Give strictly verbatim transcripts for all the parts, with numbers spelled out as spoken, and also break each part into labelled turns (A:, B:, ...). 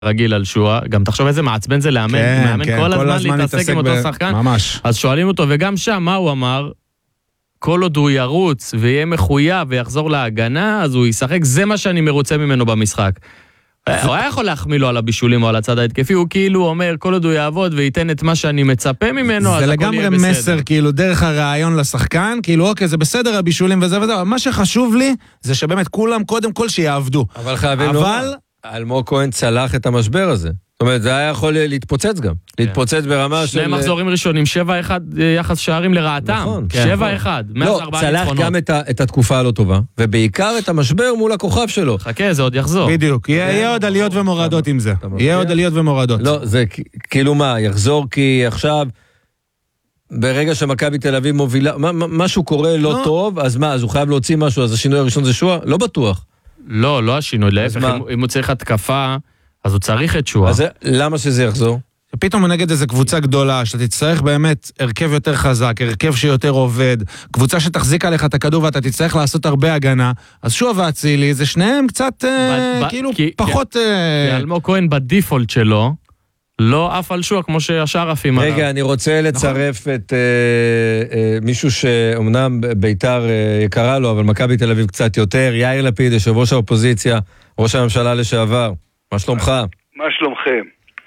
A: רגיל על שואה, גם תחשוב איזה מעצבן זה לאמן,
B: כן,
A: מאמן
B: כן,
A: כל,
B: כל
A: הזמן
B: הזמן
A: להתעסק עם
B: ב...
A: אותו שחקן,
B: ממש.
A: אז שואלים אותו, וגם שם מה הוא אמר? כל עוד הוא ירוץ ויהיה מחויב ויחזור להגנה, אז הוא ישחק, זה מה שאני מרוצה ממנו במשחק. הוא היה יכול להחמיא לו על הבישולים או על הצד ההתקפי, הוא כאילו אומר, כל עוד הוא יעבוד וייתן את מה שאני מצפה ממנו, אז הכל יהיה בסדר.
B: זה לגמרי מסר, כאילו, דרך הרעיון לשחקן, כאילו, אוקיי, זה בסדר, הבישולים וזה וזה, מה שחשוב לי, זה שבאמת כולם קודם כל שיעבדו.
C: אבל חייבים לומר, אלמוג כהן צלח את המשבר הזה. זאת אומרת, זה היה יכול להתפוצץ גם. להתפוצץ ברמה של...
A: שני מחזורים ראשונים, שבע אחד יחס שערים לרעתם. שבע אחד.
C: לא, צלח גם את התקופה הלא טובה, ובעיקר את המשבר מול הכוכב שלו.
A: חכה, זה עוד יחזור.
B: בדיוק, יהיה עוד עליות ומורדות עם זה. יהיה עוד עליות ומורדות.
C: לא, זה כאילו מה, יחזור כי עכשיו... ברגע שמכבי תל אביב מובילה, משהו קורה לא טוב, אז מה, אז הוא חייב להוציא משהו, אז השינוי הראשון זה שואה? לא בטוח.
A: לא, לא השינוי, להפך, אם הוא צריך התקפה, אז הוא צריך את שואה.
C: אז למה שזה יחזור?
B: פתאום נגד איזו קבוצה גדולה, שאתה תצטרך באמת הרכב יותר חזק, הרכב שיותר עובד, קבוצה שתחזיק עליך את הכדור ואתה תצטרך לעשות הרבה הגנה, אז שועה ואצילי, זה שניהם קצת כאילו פחות...
A: אלמוג כהן בדיפולט שלו, לא אף על שועה כמו שהשאר עפים עליו.
C: רגע, אני רוצה לצרף את מישהו שאומנם ביתר יקרה לו, אבל מכבי תל אביב קצת יותר, יאיר לפיד, יושב ראש האופוזיציה, ראש הממשלה לשעבר. מה שלומך?
D: מה שלומכם?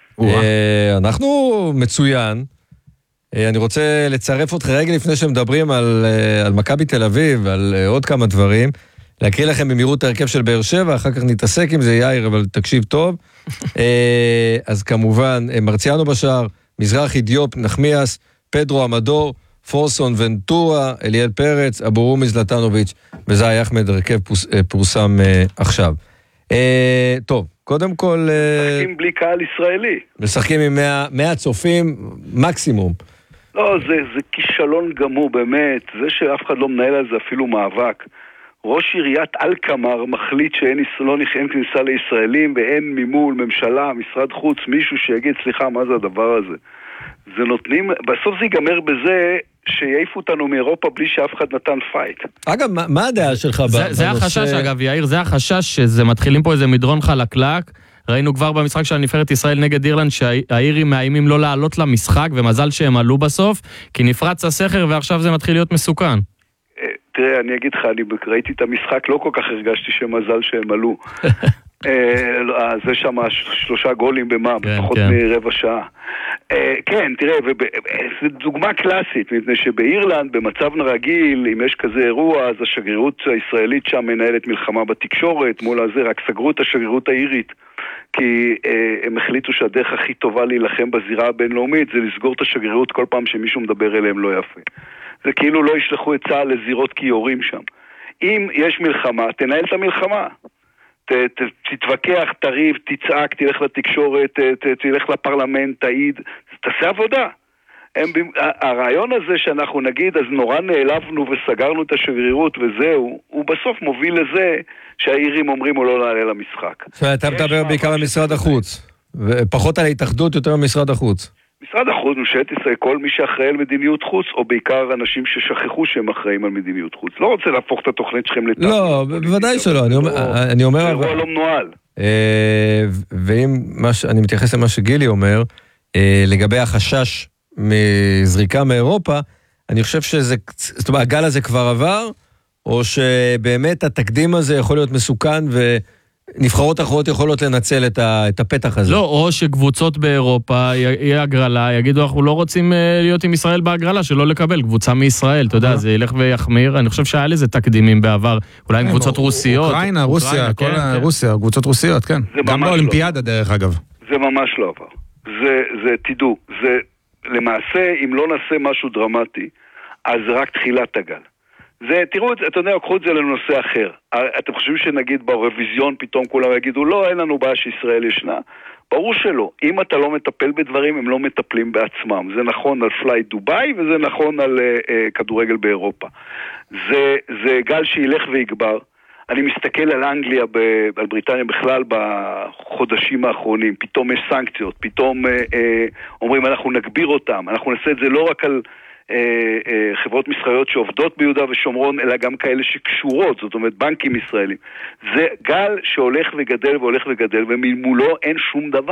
C: אנחנו מצוין. אני רוצה לצרף אותך רגע לפני שמדברים על, על מכבי תל אביב ועל עוד כמה דברים. להקריא לכם במהירות הרכב של באר שבע, אחר כך נתעסק עם זה, יאיר, אבל תקשיב טוב. אז כמובן, מרציאנו בשער, מזרחי דיופ, נחמיאס, פדרו אמדור, פורסון ונטורה, אליאל פרץ, אבו רומי זלטנוביץ' וזאי אחמד, הרכב פורסם עכשיו. טוב, קודם כל...
D: משחקים בלי קהל ישראלי.
C: משחקים עם מאה צופים, מקסימום.
D: לא, זה, זה כישלון גמור באמת, זה שאף אחד לא מנהל על זה אפילו מאבק. ראש עיריית אלקמר מחליט שאין לא אין כניסה לישראלים ואין ממול, ממשלה, משרד חוץ, מישהו שיגיד, סליחה, מה זה הדבר הזה? זה נותנים, בסוף זה ייגמר בזה שיעיפו אותנו מאירופה בלי שאף אחד נתן פייט.
C: אגב, מה, מה הדעה שלך
A: זה,
C: בנושא?
A: זה החשש, אגב, יאיר, זה החשש שזה מתחילים פה איזה מדרון חלקלק. ראינו כבר במשחק של נבחרת ישראל נגד אירלנד שהאירים מאיימים לא לעלות למשחק, ומזל שהם עלו בסוף, כי נפרץ הסכר ועכשיו זה מתחיל להיות מסוכן.
D: תראה, אני אגיד לך, אני ראיתי את המשחק, לא כל כך הרגשתי שמזל שהם עלו. זה שם שלושה גולים במה, בפחות מרבע שעה. כן, תראה, זו דוגמה קלאסית, מפני שבאירלנד, במצב רגיל, אם יש כזה אירוע, אז השגרירות הישראלית שם מנהלת מלחמה בתקשורת, מול הזה, רק סגרו את השגרירות האירית, כי הם החליטו שהדרך הכי טובה להילחם בזירה הבינלאומית, זה לסגור את השגרירות כל פעם שמישהו מדבר אליהם לא יפה. זה כאילו לא ישלחו את צה"ל לזירות כיורים שם. אם יש מלחמה, תנהל את המלחמה. ת, ת, תתווכח, תריב, תצעק, תלך לתקשורת, ת, ת, תלך לפרלמנט, תעיד, תעשה עבודה. הם, הרעיון הזה שאנחנו נגיד, אז נורא נעלבנו וסגרנו את השגרירות וזהו, הוא בסוף מוביל לזה שהאירים אומרים הוא לא נעלה למשחק.
C: אתה מדבר בעיקר על משרד החוץ, ופחות על ההתאחדות יותר על משרד החוץ.
D: משרד החוץ, ממשלת ישראל, כל מי שאחראי על מדיניות חוץ, או בעיקר אנשים ששכחו שהם אחראים על מדיניות חוץ. לא רוצה להפוך את התוכנית שלכם לתאר.
C: לא, בוודאי שלא. אני אומר...
D: זה אירוע לא מנוהל.
C: ואם אני מתייחס למה שגילי אומר, לגבי החשש מזריקה מאירופה, אני חושב שזה, זאת אומרת, הגל הזה כבר עבר, או שבאמת התקדים הזה יכול להיות מסוכן ו... נבחרות אחרות יכולות לנצל את, ה, את הפתח הזה.
A: לא, או שקבוצות באירופה יהיה הגרלה, יגידו אנחנו לא רוצים להיות עם ישראל בהגרלה, שלא לקבל קבוצה מישראל, אתה יודע, זה ילך ויחמיר, אני חושב שהיה לזה תקדימים בעבר, אולי עם קבוצות רוסיות.
B: אוקראינה, רוסיה, כל רוסיה, קבוצות רוסיות, כן. גם באולימפיאדה דרך אגב.
D: זה ממש לא עבר. זה, זה, תדעו, זה, למעשה, אם לא נעשה משהו דרמטי, אז רק תחילת הגל. זה, תראו, אתה יודע, קחו את זה לנושא אחר. אתם חושבים שנגיד ברוויזיון פתאום כולם יגידו, לא, אין לנו בעיה שישראל ישנה. ברור שלא. אם אתה לא מטפל בדברים, הם לא מטפלים בעצמם. זה נכון על פליי דוביי, וזה נכון על uh, uh, כדורגל באירופה. זה, זה גל שילך ויגבר. אני מסתכל על אנגליה, ב, על בריטניה בכלל בחודשים האחרונים. פתאום יש סנקציות, פתאום uh, uh, אומרים אנחנו נגביר אותם. אנחנו נעשה את זה לא רק על... חברות מסחריות שעובדות ביהודה ושומרון, אלא גם כאלה שקשורות, זאת אומרת בנקים ישראלים. זה גל שהולך וגדל והולך וגדל, וממולו אין שום דבר.